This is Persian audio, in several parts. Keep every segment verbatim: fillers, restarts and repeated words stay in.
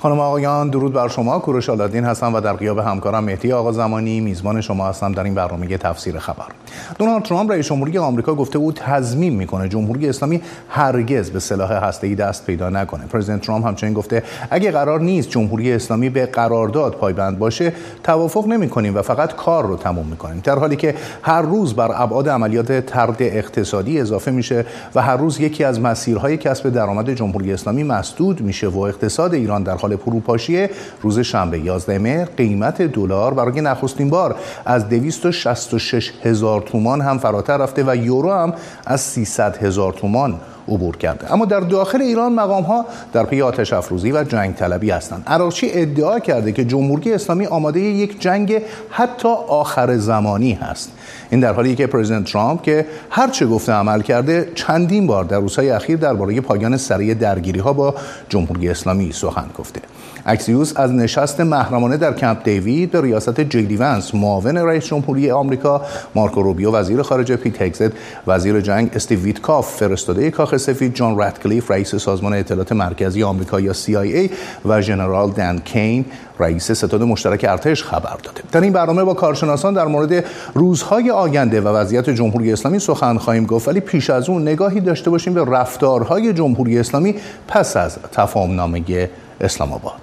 خانم آقایان، درود بر شما. کوروش آلادین هستم و در غیاب همکارم مهدی آقازمانی میزبان شما هستم در این برنامه تفسیر خبر. دونالد ترامپ رئیس جمهوری آمریکا گفته بود تضمین میکنه جمهوری اسلامی هرگز به سلاح هسته‌ای دست پیدا نکنه. پرزیدنت ترامپ همچنین گفته اگه قرار نیست جمهوری اسلامی به قرارداد پایبند باشه، توافق نمی‌کنیم و فقط کار رو تموم می‌کنیم. در حالی که هر روز بر ابعاد عملیات طرد اقتصادی اضافه میشه و هر روز یکی از مسیرهای کسب درآمد جمهوری اسلامی مسدود میشه و اقتصاد ایران در حال فروپاشی، روز شنبه یازدهم مهر قیمت دلار برای نخستین بار از دویست و شصت و شش هزار تومان هم فراتر رفته و یورو هم از سیصد هزار تومان عبور کرده. اما در داخل ایران مقام‌ها در پی آتش افروزی و جنگ طلبی هستند. عراقچی ادعا کرده که جمهوری اسلامی آماده یک جنگ حتی آخر زمانی هست. این در حالی که پرزیدنت ترامپ که هر چه گفته عمل کرده چندین بار در روزهای اخیر درباره پایان سریع درگیری‌ها با جمهوری اسلامی سخن گفته. اکسیوس از نشست محرمانه در کمپ دیوید به ریاست جی ونس، معاون رئیس جمهوری آمریکا، مارکو روبیو وزیر خارجه، پیت هگزت وزیر جنگ، استیو ویتکاف فرستاده کاخ سفید، جان راتکلیف رئیس سازمان اطلاعات مرکزی آمریکا یا سی آی ای و ژنرال دن کین رئیس ستاد مشترک ارتش خبر داده. در این برنامه با کارشناسان در مورد روزهای آینده و وضعیت جمهوری اسلامی سخن خواهیم گفت، ولی پیش از اون نگاهی داشته باشیم به رفتارهای جمهوری اسلامی پس از تفاهم‌نامه اسلام آباد.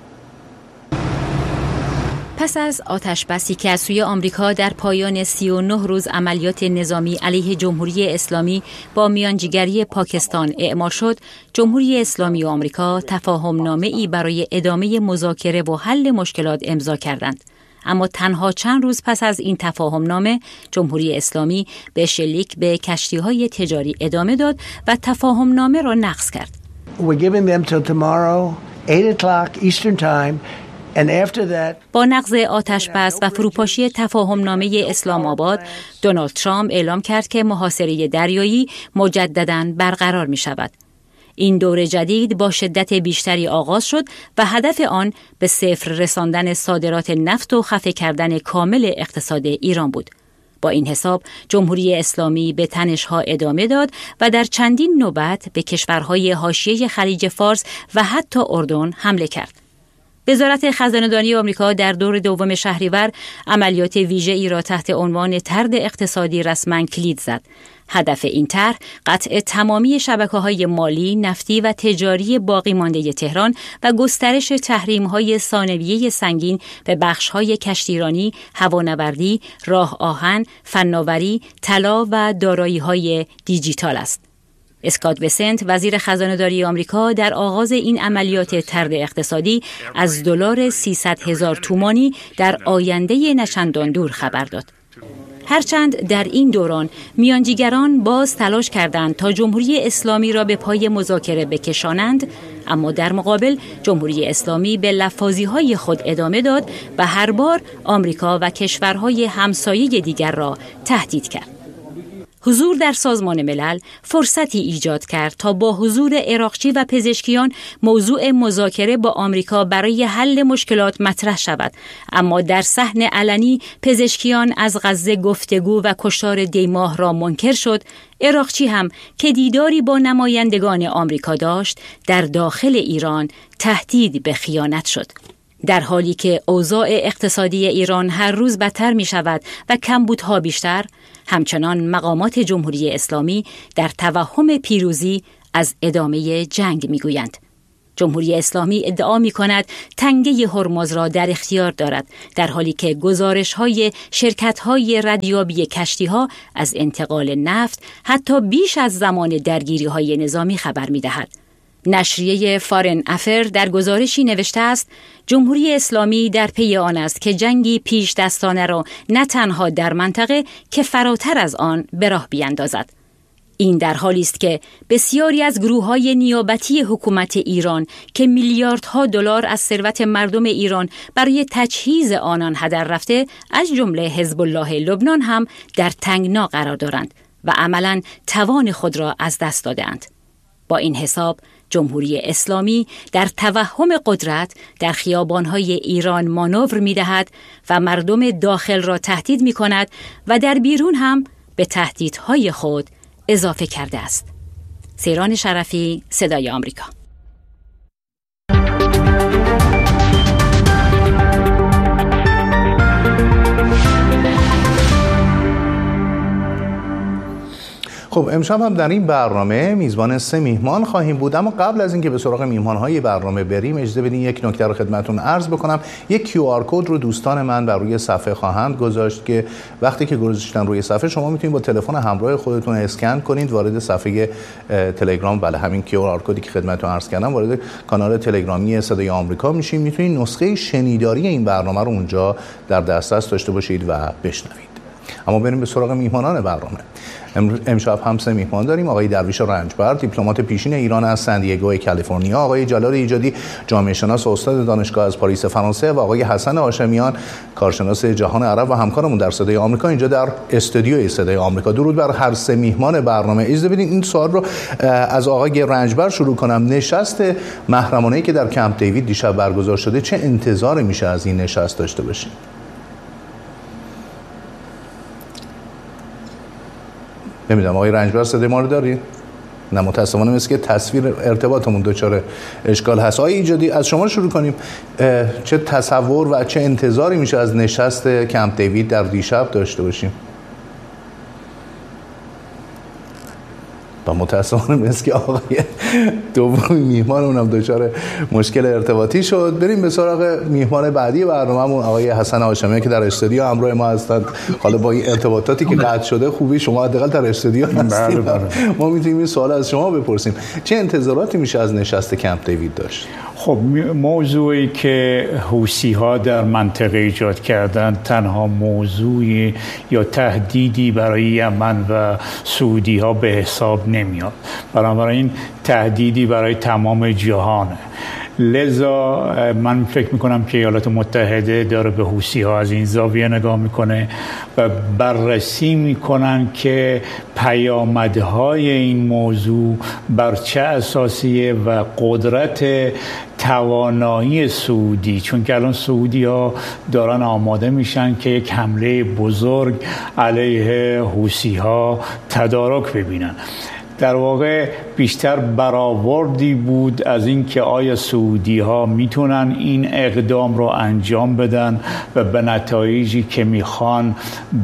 پس از آتش‌بسی که از سوی آمریکا در پایان سی و نه روز عملیات نظامی علیه جمهوری اسلامی با میانجیگری پاکستان اعمال شد، جمهوری اسلامی و آمریکا تفاهم‌نامه‌ای برای ادامه مذاکره و حل مشکلات امضا کردند. اما تنها چند روز پس از این تفاهم‌نامه، جمهوری اسلامی به شلیک به کشتی‌های تجاری ادامه داد و تفاهم‌نامه را نقض کرد. We're giving them till tomorrow, eight o'clock Eastern Time. با نقض آتش‌بس و فروپاشی تفاهم‌نامه اسلام آباد، دونالد ترامپ اعلام کرد که محاصره دریایی مجدداً برقرار می‌شود. این دور جدید با شدت بیشتری آغاز شد و هدف آن به صفر رساندن صادرات نفت و خفه کردن کامل اقتصاد ایران بود. با این حساب جمهوری اسلامی به تنش‌ها ادامه داد و در چندین نوبت به کشورهای حاشیه خلیج فارس و حتی اردن حمله کرد. وزارت خزانه‌داری آمریکا در دور دوم شهریور عملیات ویژه‌ای را تحت عنوان طرد اقتصادی رسما کلید زد. هدف این طرح قطع تمامی شبکه‌های مالی، نفتی و تجاری باقی مانده تهران و گسترش تحریم‌های ثانویه سنگین به بخش‌های کشتیرانی، هوانوردی، راه آهن، فناوری، طلا و دارایی‌های دیجیتال است. اسکات بسنت وزیر خزانه‌داری آمریکا در آغاز این عملیات طرد اقتصادی از دلار سیصد هزار تومانی در آینده نچندان دور خبر داد. هرچند در این دوران میانجیگران باز تلاش کردند تا جمهوری اسلامی را به پای مذاکره بکشانند، اما در مقابل جمهوری اسلامی به لفاظی‌های خود ادامه داد و هر بار آمریکا و کشورهای همسایه دیگر را تهدید کرد. حضور در سازمان ملل فرصتی ایجاد کرد تا با حضور عراقچی و پزشکیان موضوع مذاکره با آمریکا برای حل مشکلات مطرح شود، اما در صحن علنی پزشکیان از غزه گفتگو و کشتار دیماه را منکر شد. عراقچی هم که دیداری با نمایندگان آمریکا داشت، در داخل ایران تهدید به خیانت شد. در حالی که اوضاع اقتصادی ایران هر روز بدتر می شود و کمبودها بیشتر، همچنان مقامات جمهوری اسلامی در توهم پیروزی از ادامه جنگ می گویند. جمهوری اسلامی ادعا می کند تنگه هرمز را در اختیار دارد، در حالی که گزارش‌های شرکت‌های ردیابی کشتی‌ها از انتقال نفت حتی بیش از زمان درگیری‌های نظامی خبر می‌دهد. نشریه فارن افر در گزارشی نوشته است جمهوری اسلامی در پی آن است که جنگی پیش دستانه را نه تنها در منطقه که فراتر از آن به راه بیندازد. این در حالی است که بسیاری از گروه‌های نیابتی حکومت ایران که میلیاردها دلار از ثروت مردم ایران برای تجهیز آنان هدر رفته، از جمله حزب الله لبنان هم در تنگنا قرار دارند و عملاً توان خود را از دست دادند. با این حساب جمهوری اسلامی در توهم قدرت در خیابان‌های ایران مانور می‌دهد و مردم داخل را تهدید می‌کند و در بیرون هم به تهدیدهای خود اضافه کرده است. سیران شرفی، صدای آمریکا. خب امشب هم در این برنامه میزبان سه میهمان خواهیم بود، اما قبل از اینکه به سراغ میهمان‌های برنامه بریم اجازه بدین یک نکته رو خدمتتون عرض بکنم. یک کیو آر کد رو دوستان من بر روی صفحه خواهند گذاشت که وقتی که گذاشتن روی صفحه شما میتونید با تلفن همراه خودتون اسکن کنید وارد صفحه تلگرام، بله همین کیو آر کدی که خدمتتون عرض کردم، وارد کانال تلگرامی صدای آمریکا میشین. میتونید نسخه شنیداری این برنامه رو اونجا در دسترس داشته باشید و بشنوید. اما بریم به سراغ میهمانان برنامه. امشب هم سه میهمان داریم. آقای درویش رنجبر، دیپلمات پیشین ایران از سن دیگو کالیفرنیا، آقای جلال ایجادی، جامعه شناس و استاد دانشگاه از پاریس فرانسه، و آقای حسن هاشمیان، کارشناس جهان عرب و همکارمون در صدای آمریکا اینجا در استودیوی صدای آمریکا. درود بر هر سه میهمان برنامه. اجازه بدین این سوال رو از آقای رنجبر شروع کنم. نشست محرمانه‌ای که در کمپ دیوید دیشب برگزار شده، چه انتظاری میشه از این نشست داشته باشیم؟ نمیدونم آقای رنجبر صدای ما رو داری؟ نه متاسفانه مثل که تصویر ارتباطمون دچار اشکال هست. آقای ایجادی از شما شروع کنیم. چه تصور و چه انتظاری میشه از نشست کمپ دیوید در دیشب داشته باشیم؟ با متاسفانه مثل که آقای دومی میهمان اونم دچار مشکل ارتباطی شد. بریم به سراغ میهمان بعدی برنامه‌مون، آقای حسن هاشمی که در استودیو همراه ما هستند. حالا با این ارتباطاتی که قطع شده خوبی شما حداقل در استودیو هستید. ما میتونیم این سوال از شما بپرسیم. چه انتظاراتی میشه از نشست کمپ دیوید داشت؟ خب موضوعی که حوثی‌ها در منطقه ایجاد کردن تنها موضوعی یا تهدیدی برای یمن و سعودی‌ها به حساب نمیاد، بنابراین تهدیدی برای تمام جهانه. لذا من فکر میکنم که ایالات متحده داره به حوثی‌ها از این زاویه نگاه میکنه و بررسی میکنن که پیامدهای این موضوع بر چه اساسیه و قدرت توانایی سعودی، چون که الان سعودی ها دارن آماده میشن که یک حمله بزرگ علیه حوثی‌ها تدارک ببینن. در واقع بیشتر برآوردی بود از این که آیا سعودی ها میتونن این اقدام رو انجام بدن و به نتایجی که میخوان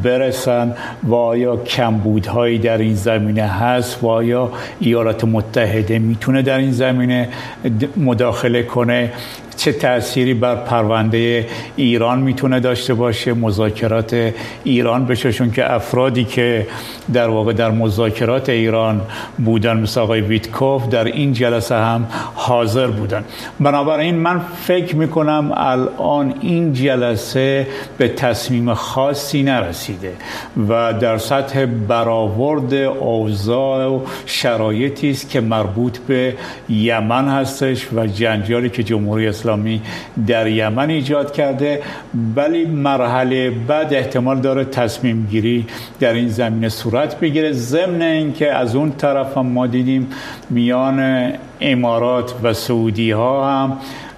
برسن و آیا کمبودهایی در این زمینه هست و آیا ایالات متحده میتونه در این زمینه مداخله کنه، چه تأثیری بر پرونده ایران میتونه داشته باشه، مذاکرات ایران بشه، چون که افرادی که در واقع در مذاکرات ایران بودن مثل آقای ویتکوف در این جلسه هم حاضر بودن. بنابراین من فکر میکنم الان این جلسه به تصمیم خاصی نرسیده و در سطح برآورد اوضاع و شرایطی است که مربوط به یمن هستش و جنجالی که جمهوری اسلامی در یمن ایجاد کرده، ولی مرحله بعد احتمال داره تصمیم گیری در این زمینه صورت بگیره. ضمن اینکه از اون طرف هم ما دیدیم میان امارات و سعودی ها هم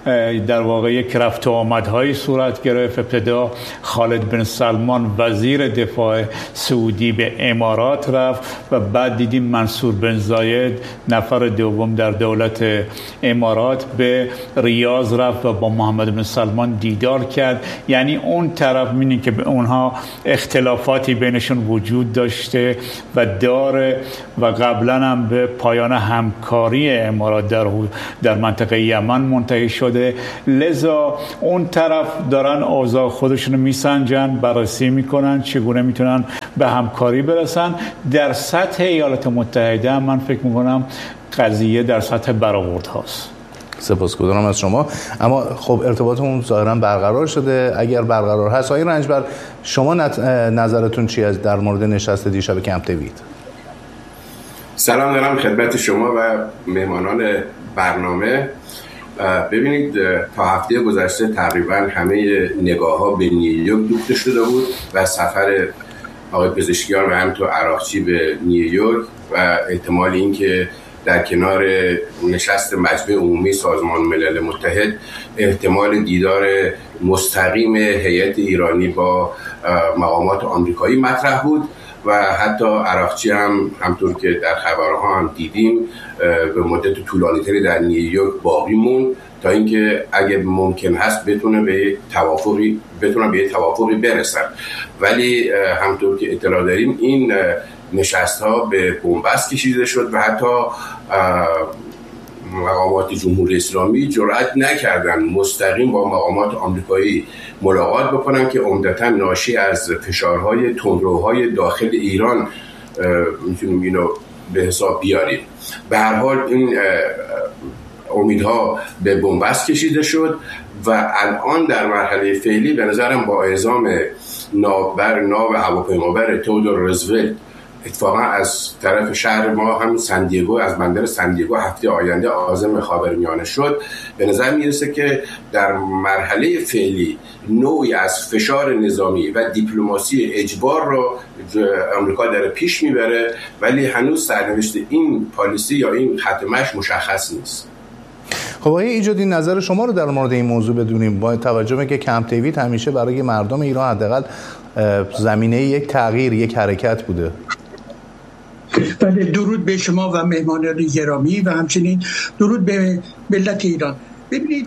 در واقع یک رفت و آمدهایی صورت گرفت. ابتدا خالد بن سلمان وزیر دفاع سعودی به امارات رفت و بعد دیدیم منصور بن زاید نفر دوم در دولت امارات به ریاض رفت و با محمد بن سلمان دیدار کرد. یعنی اون طرف می‌بینی که به اونها اختلافاتی بینشون وجود داشته و داره و قبلا هم به پایان همکاری امارات در در منطقه یمن منتهی شد. لذا اون طرف دارن اوضاع خودشون میسنجن، بررسی میکنن چگونه میتونن به همکاری برسن. در سطح ایالات متحده من فکر میکنم قضیه در سطح برآورد هاست. سپاسگزارم از شما. اما خب ارتباطمون ظاهرا برقرار شده. اگر برقرار هست آقای رنجبر شما نظرتون چی از در مورد نشست دیشب کمپ دیوید؟ سلام دارم خدمت شما و مهمانان برنامه. ببینید تا هفته گذشته تقریبا همه نگاه ها به نیویورک دوخته شده بود و سفر آقای پزشکیان و همینطور عراقچی به نیویورک و احتمال این که در کنار نشست مجمع عمومی سازمان ملل متحد احتمال دیدار مستقیم هیئت ایرانی با مقامات آمریکایی مطرح بود و حتی عراقچی هم همطور که در خبرها هم دیدیم به مدت طولانی‌تری در نیویورک باقی موند تا اینکه اگه ممکن هست بتونه به توافقی بتونن به توافقی برسن. ولی همطور که اطلاع داریم این نشست‌ها به بنبست کشیده شد و حتی مقامات جمهوری اسلامی جرأت نکردن مستقیم با مقامات آمریکایی ملاقات بکنن که عمدتاً ناشی از فشارهای تندروهای داخل ایران میتونیم اینو به حساب بیاریم. به هر حال این امیدها به بنبست کشیده شد و الان در مرحله فعلی به نظرم با اعزام ناو بر ناو هواپیمابر تئودور روزولت اتفاقا از طرف شهر ما هم سندیگو، از بندر سندیگو هفته آینده عازم خاورمیانه شد، به نظر میرسه که در مرحله فعلی نوعی از فشار نظامی و دیپلماسی اجبار رو آمریکا داره پیش میبره، ولی هنوز سرنوشت این پالیسی یا این خط مشی مشخص نیست. خب آقای ایجادی نظر شما رو در مورد این موضوع بدونیم، با توجه به که کمپ دیوید همیشه برای مردم ایران حداقل زمینه یک تغییر، یک حرکت بوده. بله، درود به شما و مهمانان گرامی و همچنین درود به ملت ایران. ببینید،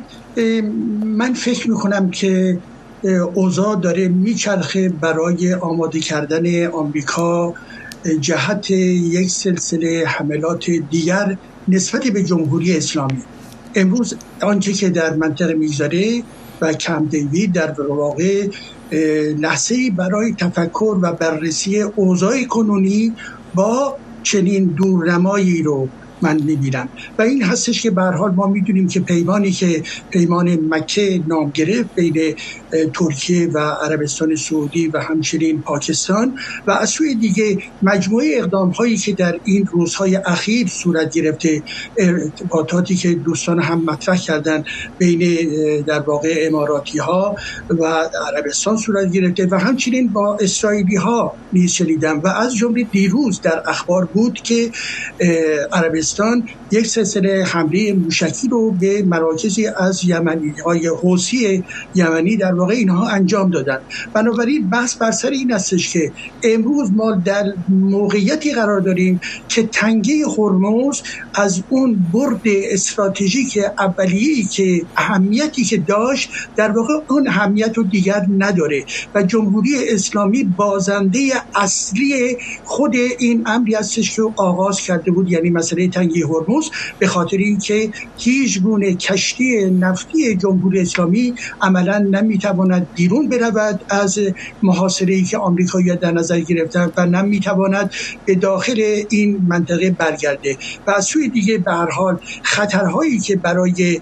من فکر میکنم که اوضاع داره میچرخه برای آماده کردن آمریکا جهت یک سلسله حملات دیگر نسبت به جمهوری اسلامی. امروز آنچه که در منطقه میگذاره و کمپ دیوید در واقع لحظه‌ای برای تفکر و بررسی اوضاع کنونی با چنین دورنمایی رو من می‌بینم و این هستش که به هر حال ما می‌دونیم که پیمانی که پیمان مکه نام گرفت بین ترکیه و عربستان سعودی و همچنین پاکستان و از سوی دیگه مجموعه اقدام‌هایی که در این روزهای اخیر صورت گرفته، ارتباطاتی که دوستان هم مطرح کردن بین در واقع اماراتی‌ها و عربستان صورت گرفته و همچنین با اسرائیلی‌ها نیز شنیدم و از جمله دیروز در اخبار بود که عربستان یک سلسله حمله موشکی رو به مراکزی از یمنی‌های حوثی یمنی در واقع اینها انجام دادن. بنابراین بحث بر سر این استش که امروز ما در موقعیتی قرار داریم که تنگه هرمز از اون برد استراتژیک اولیه‌ای که اهمیتی که داشت در واقع اون اهمیت رو دیگر نداره و جمهوری اسلامی بازنده اصلی خود این امری هستش که آغاز کرده بود، یعنی مسئله تنگه هرمز، به خاطر اینکه هیچ گونه کشتی نفتی جمهوری اسلامی عملاً نمیتواند بیرون برود از محاصره‌ای که آمریکایی‌ها در نظر گرفتند و نمیتواند به داخل این منطقه برگرده و از سوی دیگه به هر حال خطرهایی که برای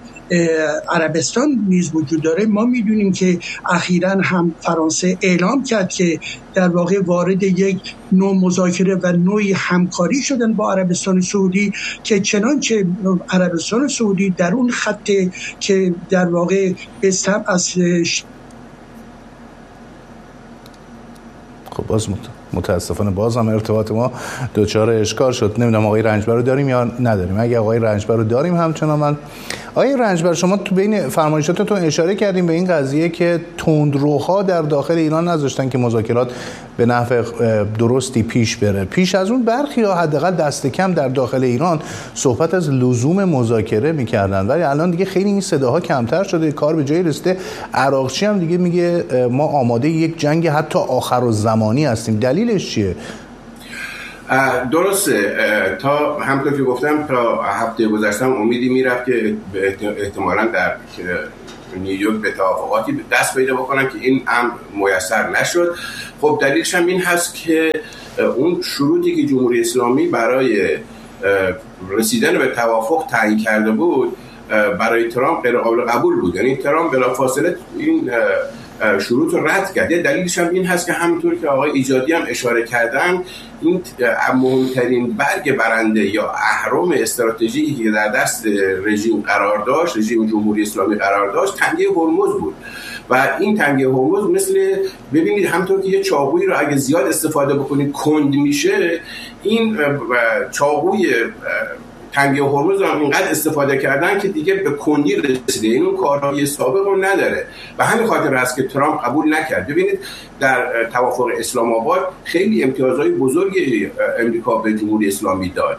عربستان نیز وجود داره. ما میدونیم که اخیراً هم فرانسه اعلام کرد که در واقع وارد یک نوع مذاکره و نوعی همکاری شدن با عربستان سعودی که چنانچه عربستان سعودی در اون خط که در واقع بستم از خب باز متاسفانه باز هم ارتباط ما دوچار اشکال شد. نمیدونم آقای رنجبر رو داریم یا نداریم. اگه آقای رنجبر رو داریم همچنان من آقای رنجبر، شما تو بین فرمایشاتتون اشاره کردیم به این قضیه که تندروها در داخل ایران نذاشتن که مذاکرات به نحو درستی پیش بره. پیش از اون برخی ها حداقل دست کم در داخل ایران صحبت از لزوم مذاکره میکردن، ولی الان دیگه خیلی این صداها کمتر شده، کار به جایی رسیده. عراقچی هم دیگه میگه ما آماده یک جنگ حتی آخرالزمانی هستیم. دلیلش چیه؟ درسته، تا همونطور که گفتم تا هفته گذشته امیدی میرفت که احتمالاً در نیویورک به توافقاتی دست پیدا بکنن که این امر میسر نشد. خب دلیلش هم این هست که اون شروطی که جمهوری اسلامی برای رسیدن به توافق تعیین کرده بود برای ترامپ غیر قابل قبول بود، یعنی ترامپ بلافاصله این شروط رو رد کرد. دلیلش هم این هست که همونطور که آقای ایجادی هم اشاره کردن، این مهمترین برگ برنده یا اهرم استراتژیکی که در دست رژیم قرار داشت، رژیم جمهوری اسلامی قرار داشت، تنگه هرمز بود و این تنگه هرمز مثل ببینید همونطور که یه چاقویی رو اگه زیاد استفاده بکنید کند میشه، این چاقوی تنگه هرمز رو اینقدر استفاده کردن که دیگه به کندی رسیده، این اون کارهای سابق رو نداره و همین خاطر است که ترامپ قبول نکرد. ببینید در توافق اسلام آباد خیلی امتیازهای بزرگی امریکا به جمهوری اسلامی داد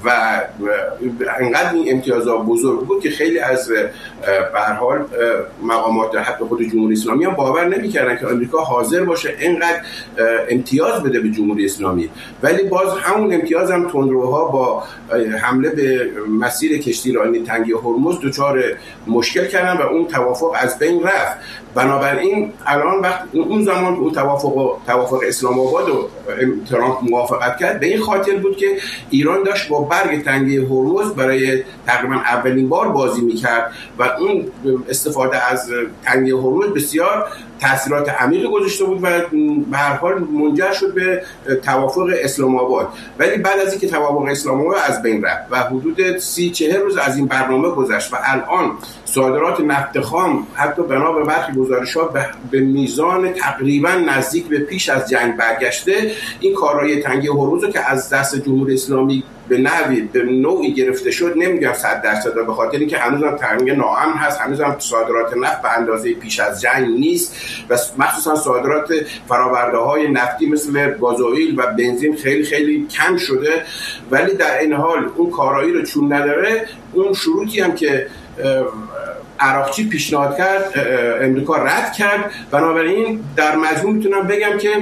و انقدر این امتیازات بزرگ بود که خیلی از به هر حال مقامات حتی خود جمهوری اسلامی هم باور نمی‌کردن که آمریکا حاضر باشه اینقدر امتیاز بده به جمهوری اسلامی. ولی باز همون امتیاز هم تندروها با حمله به مسیر کشتی رانی تنگه هرمز دچار مشکل کردن و اون توافق از بین رفت. بنابراین الان وقت اون زمان اون توافق توافق اسلام آباد و ترامپ موافقت کرد به این خاطر بود که ایران داشت با برگ تنگه هرمز برای تقریبا اولین بار بازی میکرد و اون استفاده از تنگه هرمز بسیار تاثیرات عمیقی گذاشته بود و به هر حال منجر شد به توافق اسلام آباد. ولی بعد از اینکه توافق اسلام آباد از بین رفت و حدود سی چهل روز از این برنامه گذشت و الان صادرات نفت خام حتی بنا به برخی گزارش‌ها به میزان تقریبا نزدیک به پیش از جنگ برگشته، این کارهای تنگه هرمز که از دست جمهوری اسلامی به نوعی به نوعی گرفته شد، نمیگم صد درصد، به خاطر اینکه هنوزم تنگه ناامن هست، هنوزم صادرات نفت به اندازه پیش از جنگ نیست و مخصوصا صادرات فرآورده‌های نفتی مثل گازوئیل و بنزین خیلی خیلی کم شده. ولی در این حال اون کارایی رو چون نداره، اون شروطی هم که عراقچی پیشنهاد کرد امریکا رد کرد. بنابراین در مجموع میتونم بگم که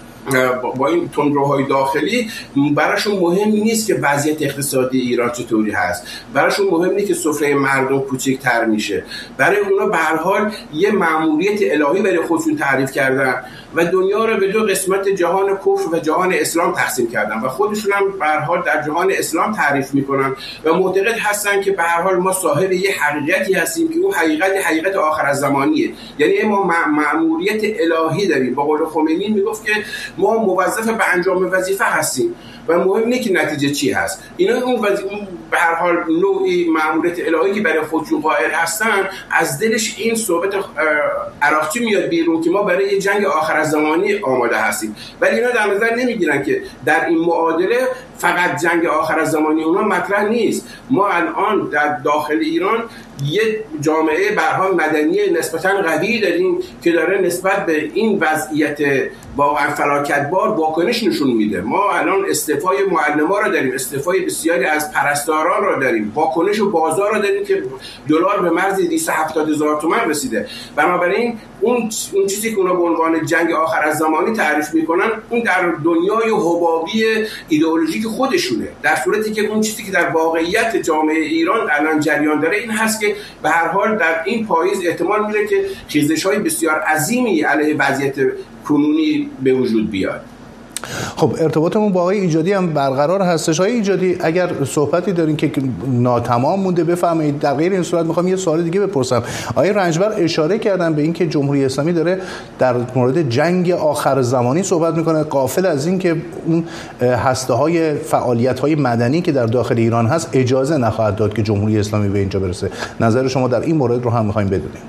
با این تندروهای داخلی براشون مهم نیست که وضعیت اقتصادی ایران چطوری هست، براشون مهم نیست که سفره مردم کوچکتر میشه. برای اونا به هر حال یه مأموریت الهی برای خودشون تعریف کردن و دنیا رو به دو قسمت جهان کفر و جهان اسلام تقسیم کردن و خودشون هم به هر حال در جهان اسلام تعریف میکنن و معتقد هستن که به هر حال ما صاحب یه حقیقتی هستیم که اون حقیقت حقیقت آخر الزمانیه. یعنی ما مأموریت الهی داریم. با قول خمینی میگفت که ما موظف به انجام وظیفه هستیم و مهم نیست که نتیجه چی هست. اینا اون وظیفه به هر حال نوعی مأموریت الهی که برای خودشون قائل هستن، از دلش این صحبت عراقچی میاد بیرون که ما برای یه جنگ آخر الزمانی آماده هستیم. ولی اینا در نظر نمیگیرن که در این معادله فقط جنگ آخر الزمانی اونا مطرح نیست. ما الان در داخل ایران یه جامعه به هر حال مدنی نسبتاً قوی داریم که داره نسبت به این وضعیت واقعا فلاکتبار واکنش نشون میده. ما الان استعفای معلم‌ها رو داریم، استعفای بسیاری از پرستاران رو داریم، واکنش و بازار رو داریم که دلار به مرز دویست و هفتاد هزار تومان رسیده. بنابراین اون اون چیزی که اونا به عنوان جنگ آخر الزمانی تعریف میکنن، اون در دنیای حبابی ایدئولوژیک خودشونه، در صورتی که اون چیزی که در واقعیت جامعه ایران الان جریان داره این هست که به هر حال در این پاییز احتمال میره که خیزش‌های بسیار عظیمی علیه وضعیت کنونی به وجود بیاد. خب ارتباطمون با آقای ایجادی هم برقرار هستش. آقای ایجادی اگر صحبتی دارین که ناتمام مونده بفرمایید، در غیر این صورت میخوام یه سوال دیگه بپرسم. آقای رنجبر اشاره کردن به این که جمهوری اسلامی داره در مورد جنگ آخر زمانی صحبت میکنه، غافل از این که اون هسته‌های فعالیت‌های مدنی که در داخل ایران هست اجازه نخواهد داد که جمهوری اسلامی به اینجا برسه. نظر شما در این مورد رو هم میخوایم بدونیم.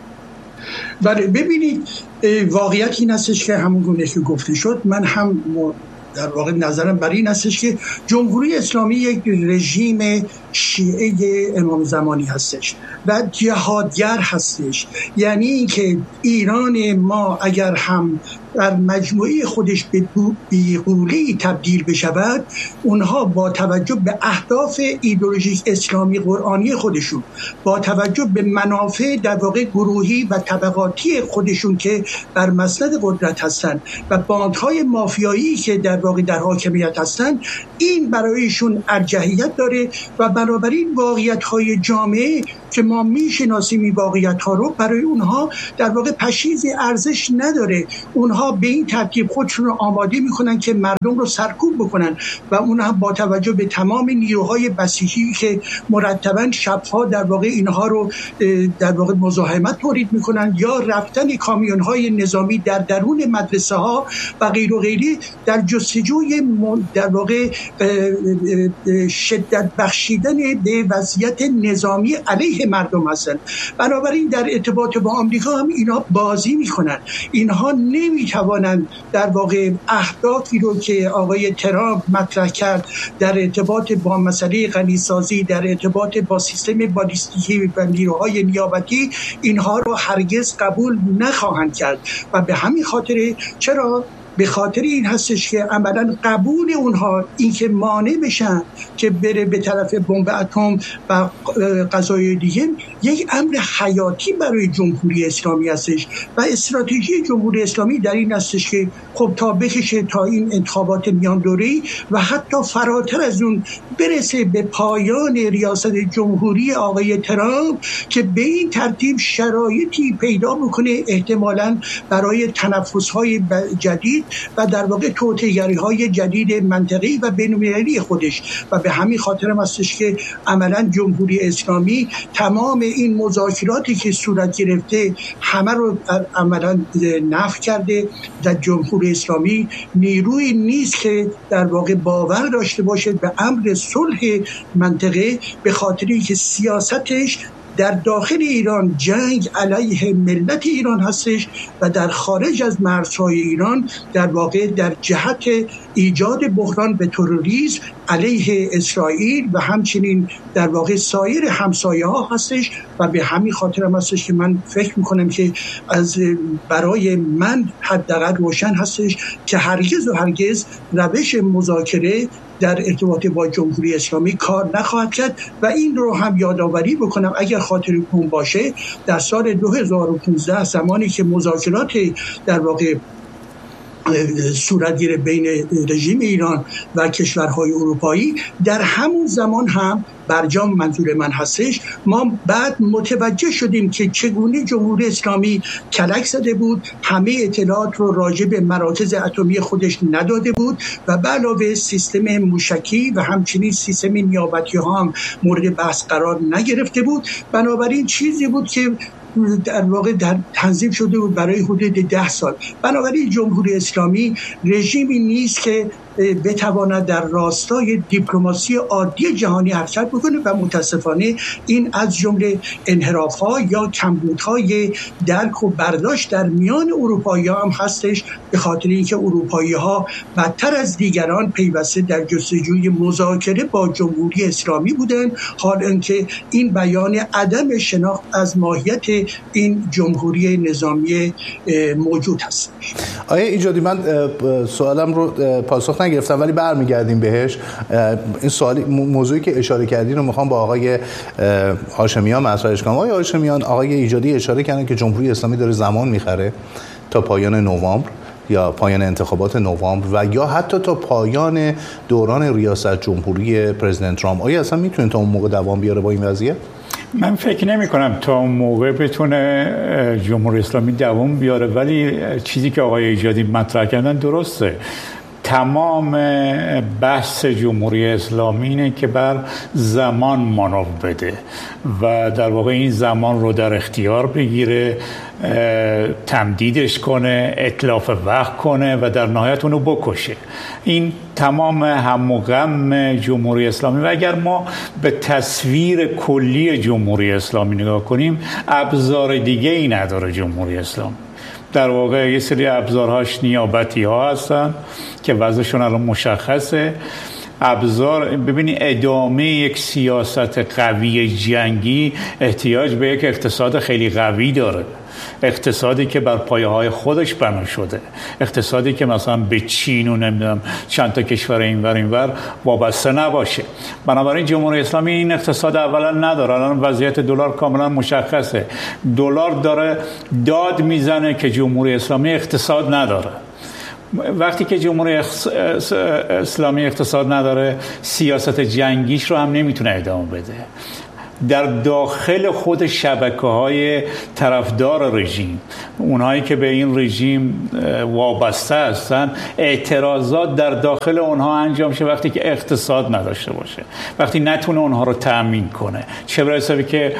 بله ببینید، واقعیت این هستش که همون گونه که گفته شد، من هم در واقع نظرم بر این هستش که جمهوری اسلامی یک رژیم شیعه امام زمانی هستش و جهادگر هستش. یعنی اینکه ایران ما اگر هم در مجموعه خودش به بیغولی تبدیل بشود، اونها با توجه به اهداف ایدئولوژیک اسلامی قرآنی خودشون، با توجه به منافع در واقع گروهی و طبقاتی خودشون که بر مسند قدرت هستند و باندهای مافیایی که در واقع در حاکمیت هستند، این برایشون ارجحیت داره و بنابراین واقعیت‌های جامعه که ما میشناسیم این واقعیت‌ها رو برای اونها در واقع پشیز ارزش نداره. اونها به این ترتیب خودشون رو آماده میکنن که مردم رو سرکوب بکنن و اونها با توجه به تمام نیروهای بسیجی که مرتباً شبها در واقع اینها رو در واقع مزاحمت تولید میکنن یا رفتن کامیون‌های نظامی در درون مدرسه ها و غیر و غیری در جستجوی در واقع شدت بخشیدن به وضعیت نظامی علیه مردم هستن. بنابراین در ارتباط با آمریکا هم اینا بازی میکنن. اینها نمیتوانند در واقع اهدافی رو که آقای ترامپ مطرح کرد در ارتباط با مسئله غنیسازی، در ارتباط با سیستم بالیستیکی و نیروهای نیابتی، اینها رو هرگز قبول نخواهند کرد و به همین خاطر چرا به خاطر این هستش که عملا قبول اونها این که مانع بشن که بره به طرف بمب اتم و قضایای دیگه یک امر حیاتی برای جمهوری اسلامی هستش و استراتژی جمهوری اسلامی در این هستش که خب تا بکشه تا این انتخابات میان دوره‌ای و حتی فراتر از اون برسه به پایان ریاست جمهوری آقای ترامپ که به این ترتیب شرایطی پیدا بکنه احتمالاً برای تنفس‌های جدید و در واقع توطئه‌گری‌های جدید منطقه‌ای و بین‌المللی خودش و به همین خاطر هم هستش که عملاً جمهوری اسلامی تمام این مذاکراتی که صورت گرفته همه رو عملاً نفی کرده. در جمهوری اسلامی نیروی نیست که در واقع باور داشته باشه به امر صلح منطقه، به خاطری که سیاستش در داخل ایران جنگ علیه ملت ایران هستش و در خارج از مرزهای ایران در واقع در جهت ایجاد بحران به تروریسم علیه اسرائیل و همچنین در واقع سایر همسایه ها هستش و به همین خاطر هم هستش که من فکر میکنم که از برای من حداقل روشن هستش که هرگز و هرگز روش مذاکره در ارتباط با جمهوری اسلامی کار نخواهد کرد و این رو هم یادآوری بکنم اگر خاطرتون باشه در سال دو هزار و پانزده زمانی که مذاکرات در واقع صورت گرفت بین رژیم ایران و کشورهای اروپایی، در همون زمان هم برجام منظور من هستش، ما بعد متوجه شدیم که چگونه جمهوری اسلامی کلک زده بود، همه اطلاعات رو راجع به مراکز اتمی خودش نداده بود و به علاوه سیستم موشکی و همچنین سیستم نیابتی ها هم مورد بحث قرار نگرفته بود. بنابراین چیزی بود که در واقع در تنظیم شده بود برای حدود ده سال. بنابراین جمهوری اسلامی رژیمی نیست که بتواند در راستای دیپلماسی عادی جهانی حرکت بکنه و متاسفانه این از جمله انحراف‌ها یا کمبودهای درک و برداشت در میان اروپایی‌ها هم هستش، به خاطر اینکه اروپایی‌ها بدتر از دیگران پیوسته در جستجوی مذاکره با جمهوری اسلامی بودند، حال اینکه این بیان عدم شناخت از ماهیت این جمهوری نظامی موجود هست. آیا ایجادی من سوالم رو پاسخ نگرفتم ولی برمیگردیم بهش. این سوالی موضوعی که اشاره کردین رو میخوام با آقای هاشمیان مطرحش کنم. آقای هاشمیان، آقای ایجادی اشاره کردن که جمهوری اسلامی داره زمان میخره تا پایان نوامبر یا پایان انتخابات نوامبر و یا حتی تا پایان دوران ریاست جمهوری پرزیدنت ترامپ. آیا اصلا میتونه تا اون موقع دوام بیاره با این وضعیت؟ من فکر نمی کنم تا اون موقع بتونه جمهوری اسلامی دوام بیاره، ولی چیزی که آقای ایجادی مطرح کردن درسته. تمام بحث جمهوری اسلامی اینه که بر زمان مانور بده و در واقع این زمان رو در اختیار بگیره، تمدیدش کنه، اتلاف وقت کنه و در نهایت اونو بکشه. این تمام هم و غم جمهوری اسلامی و اگر ما به تصویر کلی جمهوری اسلامی نگاه کنیم، ابزار دیگه ای نداره جمهوری اسلامی. در واقع یه سری ابزارهاش نیابتی ها هستن که وضعشون الان مشخصه. ابزار ببینید ادامه یک سیاست قوی جنگی احتیاج به یک اقتصاد خیلی قوی داره، اقتصادی که بر پایه‌های خودش بنا شده، اقتصادی که مثلا به چین و نمیدونم چند تا کشور اینور اینور وابسته نباشه. بنابراین جمهوری اسلامی این اقتصاد اولا نداره. الان وضعیت دلار کاملا مشخصه. دلار داره داد میزنه که جمهوری اسلامی اقتصاد نداره. وقتی که جمهوری اسلامی اقتصاد نداره، سیاست جنگیش رو هم نمیتونه ادامه بده. در داخل خود شبکه‌های طرفدار رژیم، اونهایی که به این رژیم وابسته هستن، اعتراضات در داخل اونها انجام شه وقتی که اقتصاد نداشته باشه، وقتی نتونه اونها رو تأمین کنه. چه برسه که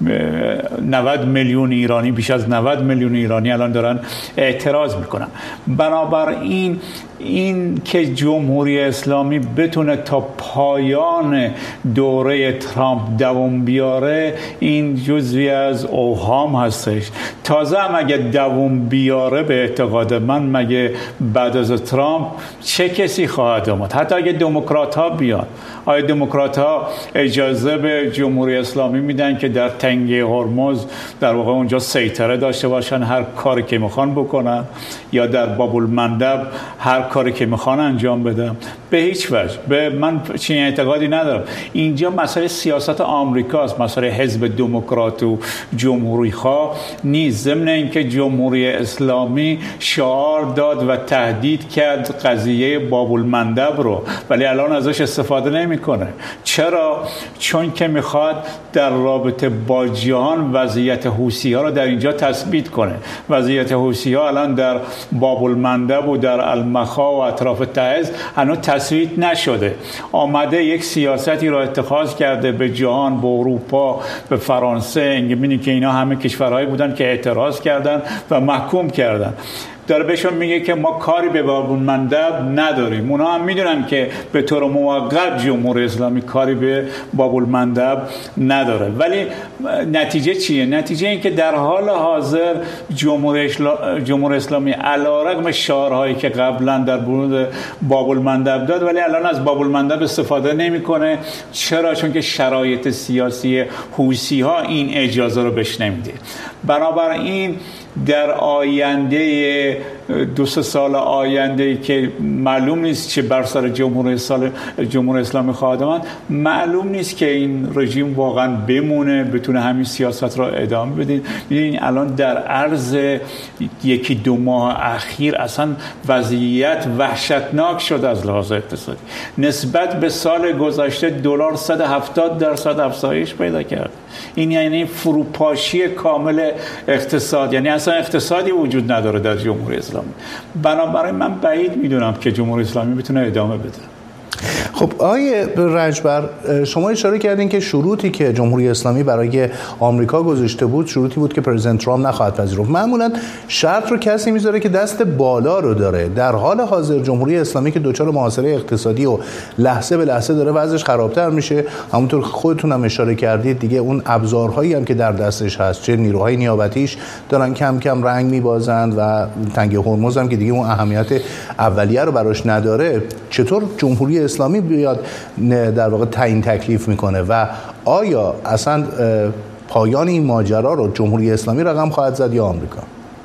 نود میلیون ایرانی، بیش از نود میلیون ایرانی الان دارن اعتراض میکنن. بنابراین این که جمهوری اسلامی بتونه تا پایان دوره ترامپ دوام بیاره بیاره این جزوی از اوهام هستش. تازه هم اگه دوام بیاره به اعتقاد من مگه بعد از ترامپ چه کسی خواهد آمد؟ حتی اگه دموکرات ها بیان، آیا دموکرات ها اجازه به جمهوری اسلامی میدن که در تنگه هرمز در واقع اونجا سیطره داشته باشن، هر کاری که میخوان بکنن، یا در باب المندب هر کاری که میخوان انجام بدن؟ به هیچ وجه. به من چنین اعتقادی ندارم. اینجا مسئله سیاست آمریکاست، مسئله حزب دموکرات و جمهوری خواه نیست. ضمن اینکه جمهوری اسلامی شعار داد و تهدید کرد قضیه باب المندب رو، ولی الان ازش استفاده نمیکنه. چرا؟ چون که میخواد در رابطه با جهان وضعیت حوثی‌ها رو در اینجا تثبیت کنه. وضعیت حوثی‌ها الان در باب المندب و در المخا و اطراف تعز هنوز تثبیت نشده. آمده یک سیاستی رو اتخاذ کرده به جهان، به اروپا، به فرانسه. می‌بینید که اینا همه کشورهایی بودن که اعتراض کردن و محکوم کردن. داره بهشون میگه که ما کاری به باب المندب نداریم. اونا هم میدونن که به طور موقت جمهوری اسلامی کاری به باب المندب نداره. ولی نتیجه چیه؟ نتیجه این که در حال حاضر جمهوری, اسلا... جمهوری اسلامی علیرغم شعارهایی که قبلا در برود باب المندب داد، ولی الان از باب المندب استفاده نمیکنه. چرا؟ چون که شرایط سیاسی حوثی ها این اجازه رو بهش نمیده. بنابراین در آینده دو سه سال آینده که معلوم نیست چه بر سر جمهوری سال جمهوری اسلامی خواهد آمد، معلوم نیست که این رژیم واقعا بمونه، بتونه همین سیاست را ادامه بده. ببینید الان در عرض یکی دو ماه اخیر اصلا وضعیت وحشتناک شد از لحاظ اقتصادی. نسبت به سال گذشته دلار صد و هفتاد درصد افزایش پیدا کرد. این یعنی فروپاشی کامل اقتصاد، یعنی اصلا اقتصادی وجود نداره در جمهوری اسلامی. بنابراین من بعید میدونم که جمهوری اسلامی بتونه ادامه بده. خب آقای رنجبر، شما اشاره کردین که شروطی که جمهوری اسلامی برای آمریکا گذاشته بود شروطی بود که پرزیدنت ترامپ نخواهد پذیرفت. معمولا شرط رو کسی میذاره که دست بالا رو داره. در حال حاضر جمهوری اسلامی که دچار محاصره اقتصادی و لحظه به لحظه داره وضعش خرابتر میشه، همونطور خودتون هم اشاره کردید دیگه اون ابزارهایی هم که در دستش هست، چه نیروهای نیابتیش دارن کم کم رنگ میبازند و تنگه هرمز هم که دیگه اون اهمیت اولیه رو براش نداره. چطور جمهوری اسلامی بیاد در واقع تعیین تکلیف میکنه و آیا اصلا پایان این ماجرا رو جمهوری اسلامی رقم خواهد زد یا آمریکا؟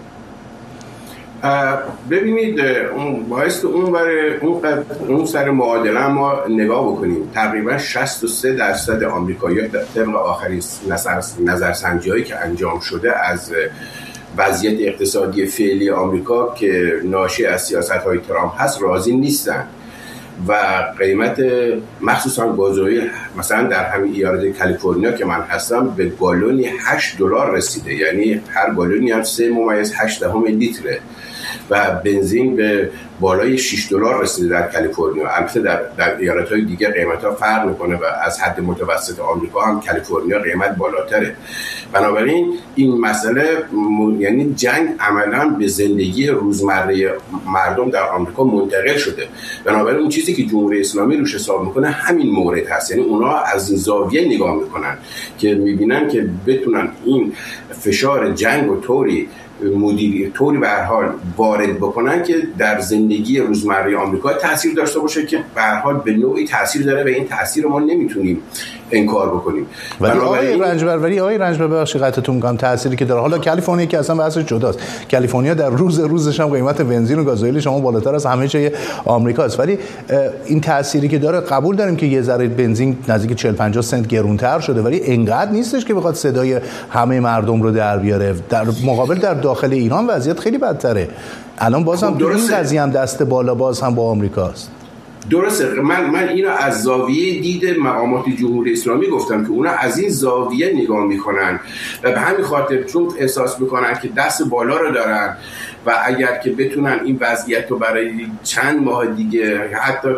ببینید اون باعث اون برای اون اون سر معادله ما نگاه بکنیم. تقریبا شصت و سه درصد آمریکایی‌ها طبق آخرین نظر نظرسنجی‌هایی که انجام شده از وضعیت اقتصادی فعلی آمریکا که ناشی از سیاست‌های ترامپ هست راضی نیستن و قیمت مخصوصا گازوئیل مثلا در همین ایالت کالیفرنیا که من هستم به گالونی هشت دلار رسیده، یعنی هر گالونی هم سه ممیز هشت دهم لیتره و بنزین به بالای شش دلار رسیده در کالیفرنیا. البته در در ایالت‌های دیگه قیمت‌ها فرق می‌کنه و از حد متوسط آمریکا هم کالیفرنیا قیمت بالاتره. بنابراین این مسئله م... یعنی جنگ عملاً به زندگی روزمره مردم در آمریکا منتقل شده. بنابراین اون چیزی که جمهوری اسلامی روش حساب می‌کنه همین مورد هست. یعنی اونا از این زاویه نگاه می‌کنن که می‌بینن که بتونن این فشار جنگ و طوری مدیری طوری به هر حال وارد بکنن که در زندگی روزمره آمریکا تاثیر داشته باشه که به هر حال به نوعی تاثیر داره و این تاثیر ما نمیتونیم انکار بکنیم. ولی آقای رنجبر ولی آقای رنجبر ببخشید قطعتون میگم تأثیری که داره، حالا کالیفرنیا که اصلا بحثش جداست، کالیفرنیا در روز روزش هم قیمت بنزین و گازوئیل شما بالاتر از همه جای آمریکاست، ولی این تأثیری که داره قبول داریم که یه ذره بنزین نزدیک چهل پنجاه سنت گرونتر شده، ولی اینقدر نیستش که بخواد صدای همه مردم رو در بیاره. در مقابل در داخل ایران وضعیت خیلی بدتره. الان بازم دو این قضیه هم دست بالا باز هم با آمریکاست. درسته. من من اینو از زاویه دید مقامات جمهوری اسلامی گفتم که اونا از این زاویه نگاه میکنن و به همین خاطر چون احساس میکنن که دست بالا رو دارن و اگر که بتونن این وضعیت رو برای چند ماه دیگه حتی